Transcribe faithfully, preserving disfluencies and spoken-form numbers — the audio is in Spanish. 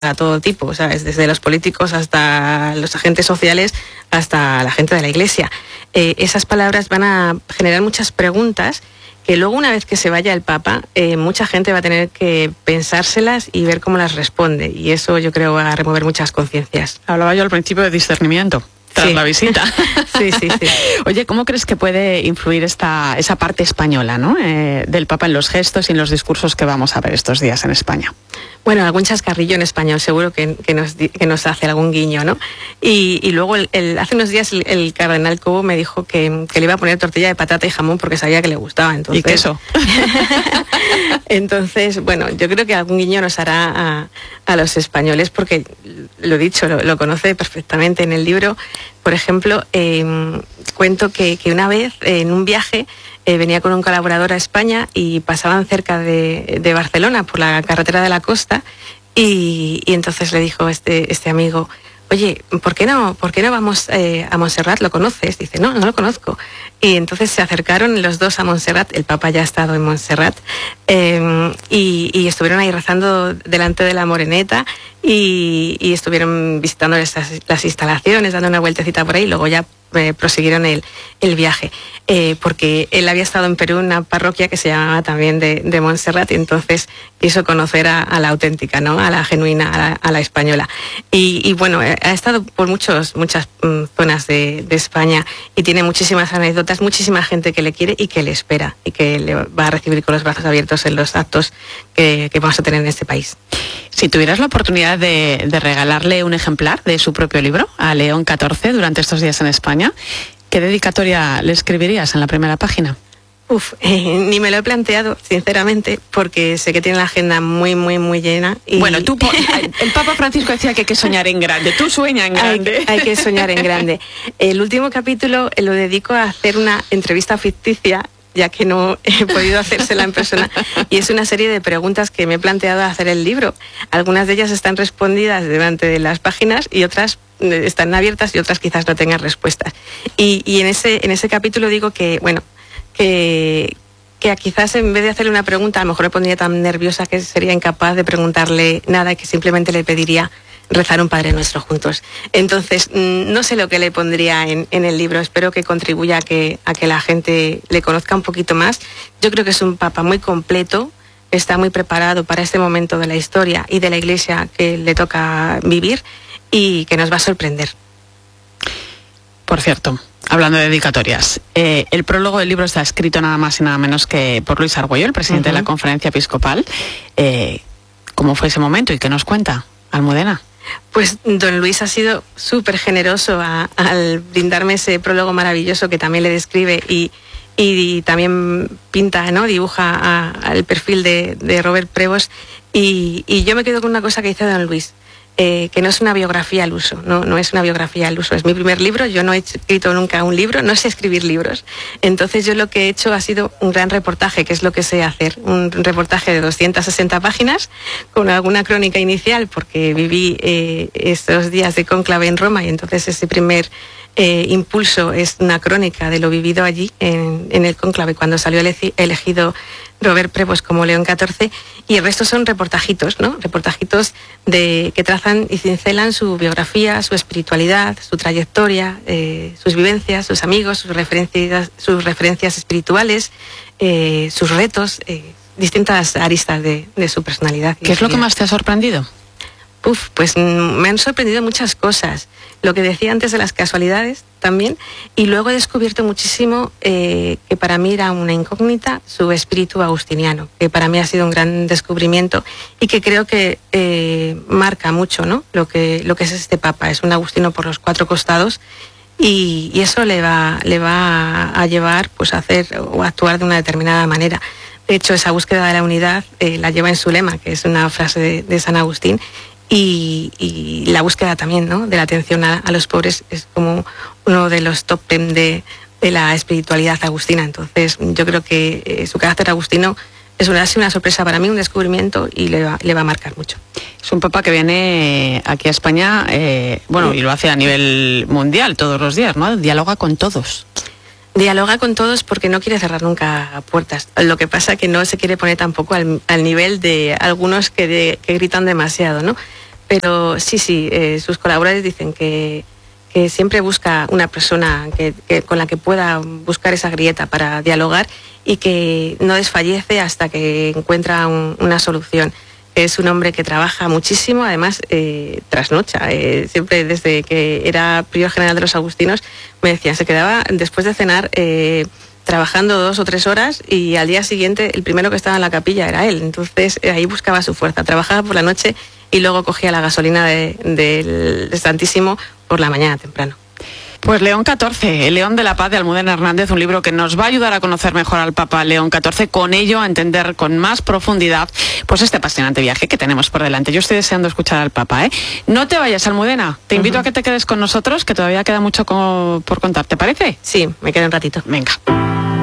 a todo tipo, ¿sabes? Desde los políticos hasta los agentes sociales, hasta la gente de la Iglesia. Eh, esas palabras van a generar muchas preguntas que luego, una vez que se vaya el Papa, eh, mucha gente va a tener que pensárselas y ver cómo las responde. Y eso, yo creo, va a remover muchas conciencias. Hablaba yo al principio de discernimiento tras sí. la visita. Sí, sí, sí. Oye, ¿cómo crees que puede influir esta esa parte española, ¿no? eh, del Papa en los gestos y en los discursos que vamos a ver estos días en España? Bueno, algún chascarrillo en español seguro que, que, nos, que nos hace algún guiño, ¿no? Y, y luego el, el, hace unos días el, el cardenal Cobo me dijo que, que le iba a poner tortilla de patata y jamón porque sabía que le gustaba. Entonces, ¿y queso? Entonces, bueno, yo creo que algún guiño nos hará a, a los españoles porque, lo dicho, lo, lo conoce perfectamente en el libro. Por ejemplo, eh, cuento que, que una vez en un viaje eh, venía con un colaborador a España y pasaban cerca de, de Barcelona por la carretera de la costa y, y entonces le dijo este, este amigo: oye, ¿por qué no, por qué no vamos eh, a Montserrat? ¿Lo conoces? Dice, no, no lo conozco. Y entonces se acercaron los dos a Montserrat, el Papa ya ha estado en Montserrat, eh, y, y estuvieron ahí rezando delante de la Moreneta y, y estuvieron visitando estas, las instalaciones, dando una vueltecita por ahí, y luego ya eh, prosiguieron el, el viaje. Eh, porque él había estado en Perú en una parroquia que se llamaba también de, de Montserrat y entonces quiso conocer a, a la auténtica, ¿no? A la genuina, a la, a la española. Y, y bueno, ha estado por muchos, muchas mm, zonas de, de España y tiene muchísimas anécdotas, muchísima gente que le quiere y que le espera y que le va a recibir con los brazos abiertos en los actos que, que vamos a tener en este país. Si tuvieras la oportunidad de, de regalarle un ejemplar de su propio libro a León catorce durante estos días en España, ¿qué dedicatoria le escribirías en la primera página? Uf, eh, ni me lo he planteado, sinceramente, porque sé que tiene la agenda muy, muy, muy llena. Y... Bueno, tú, el Papa Francisco decía que hay que soñar en grande, tú sueña en grande. Hay, hay que soñar en grande. El último capítulo lo dedico a hacer una entrevista ficticia, ya que no he podido hacérsela en persona, y es una serie de preguntas que me he planteado hacer el libro. Algunas de ellas están respondidas delante de las páginas y otras están abiertas y otras quizás no tengan respuestas. Y, y en ese, en ese capítulo digo que, bueno, que, que quizás en vez de hacerle una pregunta, a lo mejor me pondría tan nerviosa que sería incapaz de preguntarle nada y que simplemente le pediría rezar un Padre Nuestro juntos. Entonces, no sé lo que le pondría en, en el libro. Espero que contribuya a que, a que la gente le conozca un poquito más. Yo creo que es un Papa muy completo, está muy preparado para este momento de la historia y de la Iglesia que le toca vivir y que nos va a sorprender. Por cierto, hablando de dedicatorias, eh, el prólogo del libro está escrito nada más y nada menos que por Luis Argüello, el presidente uh-huh. de la Conferencia Episcopal. Eh, ¿Cómo fue ese momento y qué nos cuenta, Almudena? Pues don Luis ha sido súper generoso a, al brindarme ese prólogo maravilloso que también le describe y, y, y también pinta, ¿no? Dibuja a, al perfil de, de Robert Prevost y, y yo me quedo con una cosa que dice don Luis. Eh, que no es una biografía al uso, no, no es una biografía al uso, es mi primer libro, yo no he escrito nunca un libro, no sé escribir libros, entonces yo lo que he hecho ha sido un gran reportaje, que es lo que sé hacer, un reportaje de doscientas sesenta páginas, con alguna crónica inicial, porque viví eh, estos días de cónclave en Roma y entonces ese primer eh, impulso es una crónica de lo vivido allí en, en el cónclave, cuando salió ele- elegido Robert Prevost como León catorce, y el resto son reportajitos, ¿no? Reportajitos de, que trazan y cincelan su biografía, su espiritualidad, su trayectoria, eh, sus vivencias, sus amigos, sus referencias, sus referencias espirituales, eh, sus retos, eh, distintas aristas de, de su personalidad. ¿Qué es lo que más te ha sorprendido? Uf, pues me han sorprendido muchas cosas. Lo que decía antes de las casualidades también. Y luego he descubierto muchísimo eh, que para mí era una incógnita su espíritu agustiniano, que para mí ha sido un gran descubrimiento y que creo que eh, marca mucho, ¿no? Lo que, lo que es este Papa. Es un agustino por los cuatro costados y, y eso le va, le va a llevar pues, a hacer o a actuar de una determinada manera. De hecho, esa búsqueda de la unidad eh, la lleva en su lema, que es una frase de, de San Agustín. Y, y la búsqueda también, ¿no? De la atención a, a los pobres es como uno de los top ten de, de la espiritualidad agustina. Entonces yo creo que eh, su carácter agustino es una, ha sido una sorpresa para mí, un descubrimiento y le va, le va a marcar mucho. Es un Papa que viene aquí a España, eh, bueno, y lo hace a nivel mundial todos los días, ¿no? Dialoga con todos. Dialoga con todos porque no quiere cerrar nunca puertas. Lo que pasa es que no se quiere poner tampoco al, al nivel de algunos que, de, que gritan demasiado, ¿no? Pero sí, sí, eh, sus colaboradores dicen que, que siempre busca una persona que, que, con la que pueda buscar esa grieta para dialogar y que no desfallece hasta que encuentra un, una solución. Es un hombre que trabaja muchísimo, además eh, trasnocha. Eh, siempre desde que era prior general de los agustinos me decían, se quedaba después de cenar eh, trabajando dos o tres horas y al día siguiente el primero que estaba en la capilla era él. Entonces eh, ahí buscaba su fuerza, trabajaba por la noche y luego cogía la gasolina de, de, del Santísimo por la mañana temprano. Pues León catorce, el León de la Paz de Almudena Hernández, un libro que nos va a ayudar a conocer mejor al Papa León catorce, con ello a entender con más profundidad pues este apasionante viaje que tenemos por delante. Yo estoy deseando escuchar al Papa, ¿eh? No te vayas, Almudena, te invito uh-huh. a que te quedes con nosotros, que todavía queda mucho como por contar, ¿te parece? Sí, me queda un ratito. Venga.